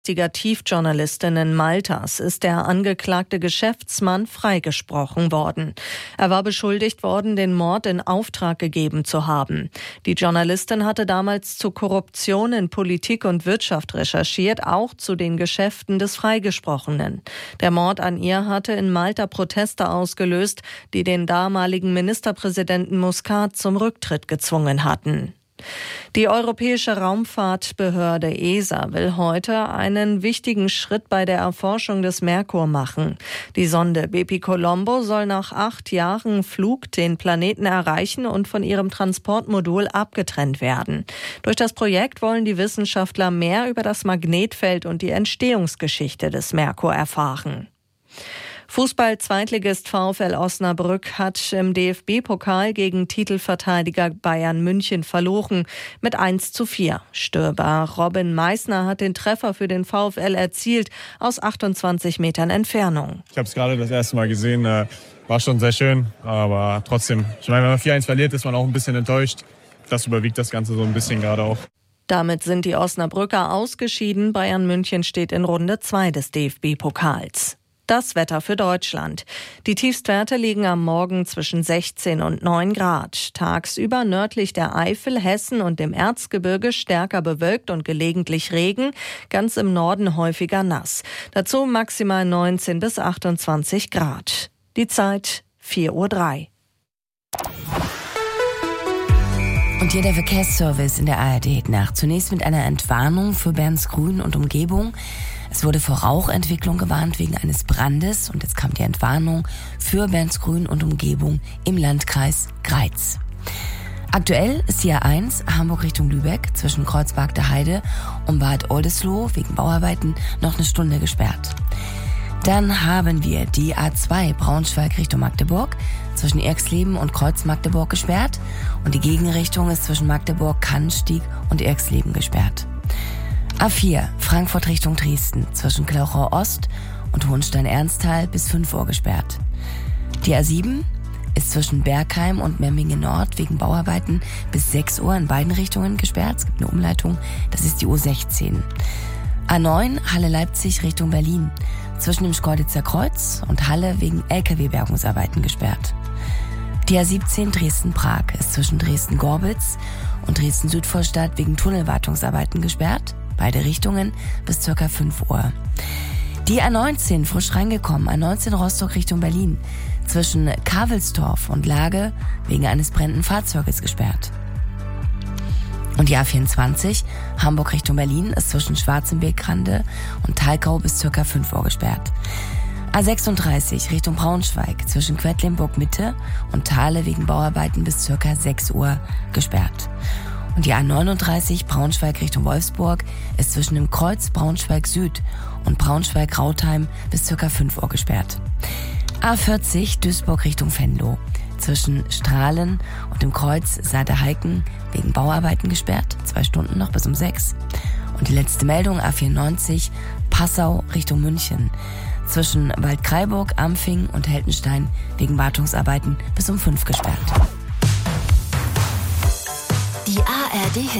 Investigativjournalistinnen Maltas ist der angeklagte Geschäftsmann freigesprochen worden. Er war beschuldigt worden, den Mord in Auftrag gegeben zu haben. Die Journalistin hatte damals zu Korruption in Politik und Wirtschaft recherchiert, auch zu den Geschäften des Freigesprochenen. Der Mord an ihr hatte in Malta Proteste ausgelöst, die den damaligen Ministerpräsidenten Muscat zum Rücktritt gezwungen hatten. Die Europäische Raumfahrtbehörde ESA will heute einen wichtigen Schritt bei der Erforschung des Merkur machen. Die Sonde Bepi-Colombo soll nach 8 Jahren Flug den Planeten erreichen und von ihrem Transportmodul abgetrennt werden. Durch das Projekt wollen die Wissenschaftler mehr über das Magnetfeld und die Entstehungsgeschichte des Merkur erfahren. Fußball-Zweitligist VfL Osnabrück hat im DFB-Pokal gegen Titelverteidiger Bayern München verloren mit 1:4. Stürmer Robin Meissner hat den Treffer für den VfL erzielt aus 28 Metern Entfernung. Ich habe es gerade das erste Mal gesehen, war schon sehr schön, aber trotzdem, ich meine, wenn man 4-1 verliert, ist man auch ein bisschen enttäuscht. Das überwiegt das Ganze so ein bisschen gerade auch. Damit sind die Osnabrücker ausgeschieden. Bayern München steht in Runde 2 des DFB-Pokals. Das Wetter für Deutschland. Die Tiefstwerte liegen am Morgen zwischen 16 und 9 Grad. Tagsüber nördlich der Eifel, Hessen und dem Erzgebirge stärker bewölkt und gelegentlich Regen, ganz im Norden häufiger nass. Dazu maximal 19 bis 28 Grad. Die Zeit 4:03 Uhr. Und hier der Verkehrsservice in der ARD-Nacht. Zunächst mit einer Entwarnung für Bernsgrün und Umgebung. Es wurde vor Rauchentwicklung gewarnt wegen eines Brandes und jetzt kam die Entwarnung für Bernsgrün und Umgebung im Landkreis Greiz. Aktuell ist die A1 Hamburg Richtung Lübeck zwischen Kreuzberg der Heide und Bad Oldesloe wegen Bauarbeiten noch eine Stunde gesperrt. Dann haben wir die A2 Braunschweig Richtung Magdeburg zwischen Erxleben und Kreuz Magdeburg gesperrt und die Gegenrichtung ist zwischen Magdeburg, Kannenstieg und Erxleben gesperrt. A4 Frankfurt Richtung Dresden zwischen Klauchau Ost und Hohenstein-Ernsthal bis 5 Uhr gesperrt. Die A7 ist zwischen Bergheim und Memmingen Nord wegen Bauarbeiten bis 6 Uhr in beiden Richtungen gesperrt. Es gibt eine Umleitung, das ist die U16. A9 Halle-Leipzig Richtung Berlin zwischen dem Schkeuditzer Kreuz und Halle wegen LKW-Bergungsarbeiten gesperrt. Die A17 Dresden-Prag ist zwischen Dresden-Gorbitz und Dresden-Südvorstadt wegen Tunnelwartungsarbeiten gesperrt. Beide Richtungen bis ca. 5 Uhr. Die A19 frisch reingekommen, A19 Rostock Richtung Berlin, zwischen Kavelsdorf und Lage wegen eines brennenden Fahrzeuges gesperrt. Und die A24 Hamburg Richtung Berlin ist zwischen Schwarzenberg-Grande und Thalkau bis ca. 5 Uhr gesperrt. A36 Richtung Braunschweig zwischen Quedlinburg-Mitte und Thale wegen Bauarbeiten bis ca. 6 Uhr gesperrt. Und die A39 Braunschweig Richtung Wolfsburg ist zwischen dem Kreuz Braunschweig Süd und Braunschweig-Rautheim bis ca. 5 Uhr gesperrt. A40 Duisburg Richtung Venlo zwischen Strahlen und dem Kreuz Saade-Heiken wegen Bauarbeiten gesperrt, 2 Stunden noch bis um 6. Und die letzte Meldung A94 Passau Richtung München zwischen Waldkraiburg, Ampfing und Heldenstein wegen Wartungsarbeiten bis um 5 gesperrt. Die ARD